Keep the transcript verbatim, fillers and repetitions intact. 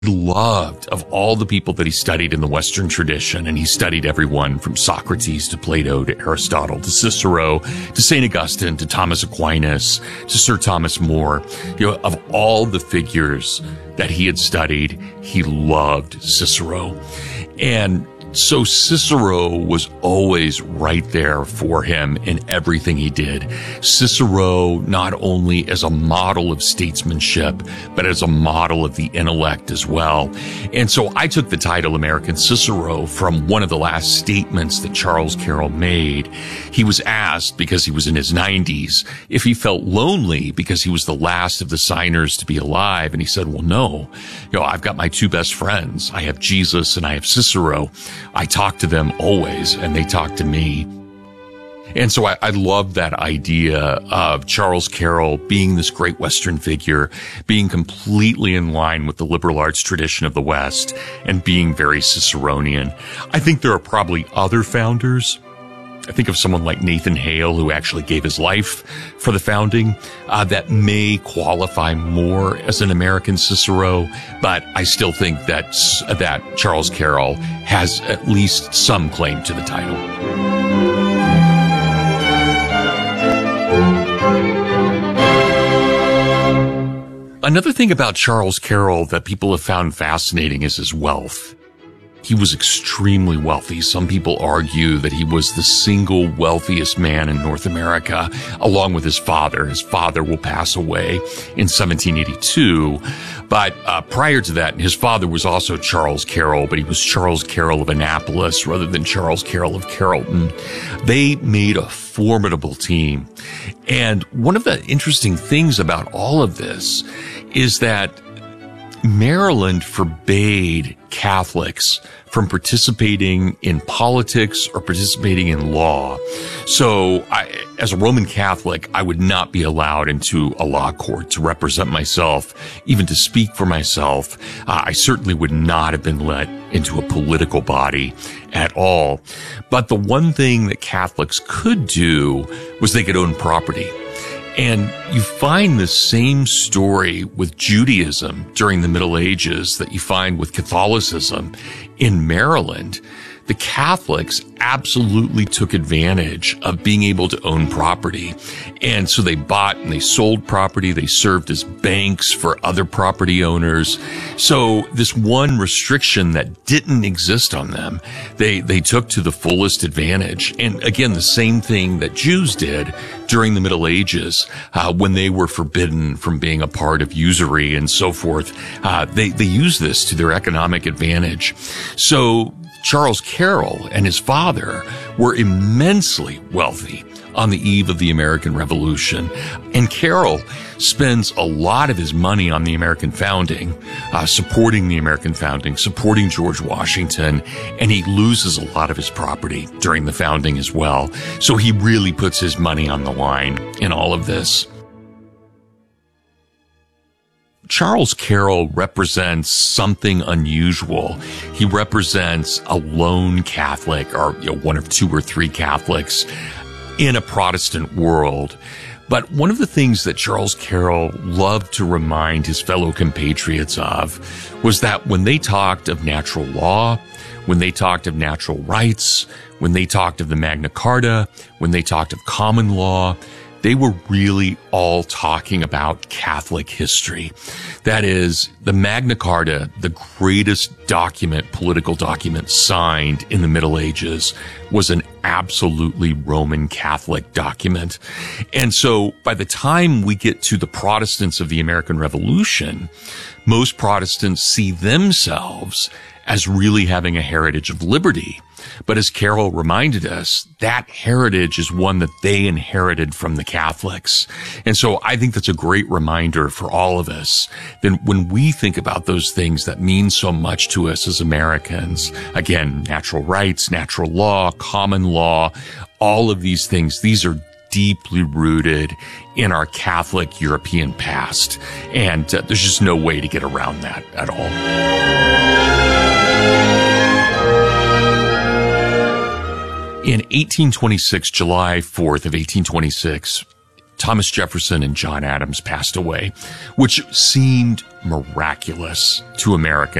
loved, of all the people that he studied in the Western tradition, and he studied everyone from Socrates to Plato to Aristotle to Cicero to Saint Augustine to Thomas Aquinas to Sir Thomas More, you know, of all the figures that he had studied, he loved Cicero. And so Cicero was always right there for him in everything he did. Cicero, not only as a model of statesmanship, but as a model of the intellect as well. And so I took the title American Cicero from one of the last statements that Charles Carroll made. He was asked, because he was in his nineties, if he felt lonely because he was the last of the signers to be alive. And he said, well, no, you know, I've got my two best friends. I have Jesus and I have Cicero. I talk to them always, and they talk to me. And so I, I love that idea of Charles Carroll being this great Western figure, being completely in line with the liberal arts tradition of the West, and being very Ciceronian. I think there are probably other founders. I think of someone like Nathan Hale, who actually gave his life for the founding, uh, that may qualify more as an American Cicero, but I still think that, that Charles Carroll has at least some claim to the title. Another thing about Charles Carroll that people have found fascinating is his wealth. He was extremely wealthy. Some people argue that he was the single wealthiest man in North America, along with his father. His father will pass away in seventeen eighty-two. But uh, prior to that, his father was also Charles Carroll, but he was Charles Carroll of Annapolis rather than Charles Carroll of Carrollton. They made a formidable team. And one of the interesting things about all of this is that Maryland forbade Catholics from participating in politics or participating in law. So I, as a Roman Catholic, I would not be allowed into a law court to represent myself, even to speak for myself. Uh, I certainly would not have been let into a political body at all. But the one thing that Catholics could do was they could own property. And you find the same story with Judaism during the Middle Ages that you find with Catholicism in Maryland. The Catholics absolutely took advantage of being able to own property. And so they bought and they sold property. They served as banks for other property owners. So this one restriction that didn't exist on them, they, they took to the fullest advantage. And again, the same thing that Jews did during the Middle Ages, uh, when they were forbidden from being a part of usury and so forth. Uh, they, they used this to their economic advantage. So Charles Carroll and his father were immensely wealthy on the eve of the American Revolution. And Carroll spends a lot of his money on the American founding, uh, supporting the American founding, supporting George Washington, and he loses a lot of his property during the founding as well. So he really puts his money on the line in all of this. Charles Carroll represents something unusual. He represents a lone Catholic, or you know, one of two or three Catholics in a Protestant world. But one of the things that Charles Carroll loved to remind his fellow compatriots of was that when they talked of natural law, when they talked of natural rights, when they talked of the Magna Carta, when they talked of common law, they were really all talking about Catholic history. That is, the Magna Carta, the greatest document, political document signed in the Middle Ages, was an absolutely Roman Catholic document. And so by the time we get to the Protestants of the American Revolution, most Protestants see themselves as really having a heritage of liberty. But as Carroll reminded us, that heritage is one that they inherited from the Catholics. And so I think that's a great reminder for all of us that when we think about those things that mean so much to us as Americans, again, natural rights, natural law, common law, all of these things, these are deeply rooted in our Catholic European past. And uh, there's just no way to get around that at all. In eighteen twenty-six, July fourth of eighteen twenty-six, Thomas Jefferson and John Adams passed away, which seemed miraculous to Americans.